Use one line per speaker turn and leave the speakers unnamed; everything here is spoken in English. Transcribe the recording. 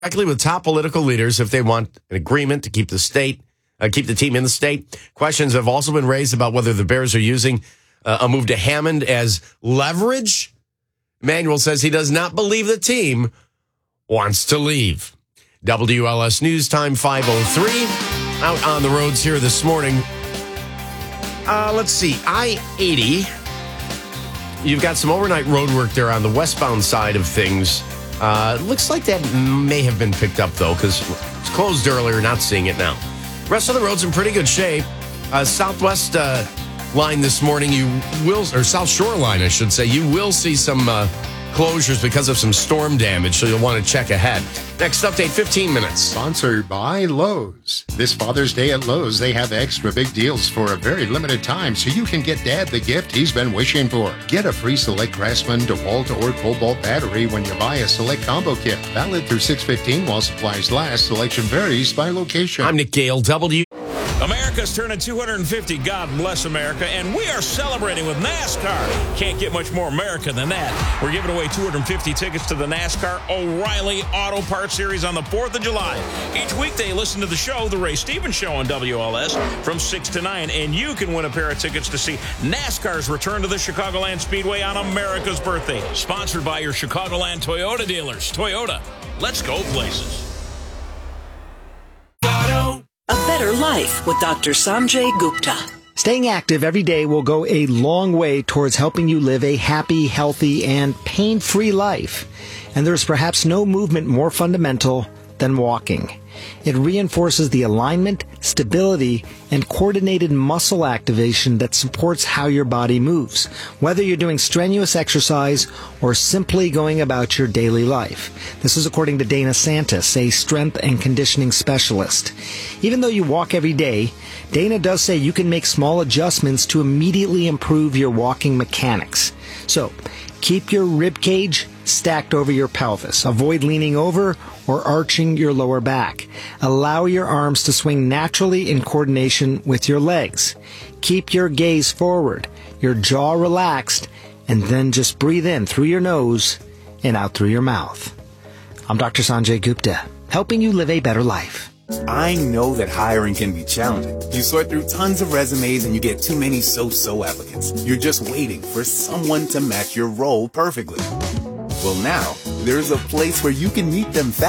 directly with top political leaders if they want an agreement to keep keep the team in the state. Questions have also been raised about whether the Bears are using a move to Hammond as leverage. Emanuel says he does not believe the team wants to leave. WLS News Time 5:03. Out on the roads here this morning. Let's see. I-80. You've got some overnight road work there on the westbound side of things. Looks like that may have been picked up, though, because it's closed earlier, not seeing it now. Rest of the road's in pretty good shape. Southwest line this morning, or South Shore line, I should say, you will see some closures because of some storm damage, so you'll want to check ahead. Next update, 15 minutes.
Sponsored by Lowe's. This Father's Day at Lowe's, they have extra big deals for a very limited time, so you can get Dad the gift he's been wishing for. Get a free Select Craftsman DeWalt or Cobalt battery when you buy a Select Combo Kit. Valid through 6/15 while supplies last. Selection varies by location.
I'm Nick Gale, W.
America's turning 250, God bless America, and we are celebrating with NASCAR. Can't get much more America than that. We're giving away 250 tickets to the NASCAR O'Reilly Auto Parts Series on the 4th of July. Each weekday, listen to the show, The Ray Stevens Show on WLS from 6 to 9, and you can win a pair of tickets to see NASCAR's return to the Chicagoland Speedway on America's birthday. Sponsored by your Chicagoland Toyota dealers. Toyota, let's go places.
A Better Life with Dr. Sanjay Gupta.
Staying active every day will go a long way towards helping you live a happy, healthy, and pain-free life. And there's perhaps no movement more fundamental than walking. It reinforces the alignment, stability, and coordinated muscle activation that supports how your body moves, whether you're doing strenuous exercise or simply going about your daily life. This is according to Dana Santis, a strength and conditioning specialist. Even though you walk every day, Dana does say you can make small adjustments to immediately improve your walking mechanics. So, keep your rib cage stacked over your pelvis. Avoid leaning over or arching your lower back. Allow your arms to swing naturally in coordination with your legs. Keep your gaze forward, your jaw relaxed, and then just breathe in through your nose and out through your mouth. I'm Dr. Sanjay Gupta, helping you live a better life.
I know that hiring can be challenging. You sort through tons of resumes and you get too many so-so applicants. You're just waiting for someone to match your role perfectly. Well, now, there's a place where you can meet them fast.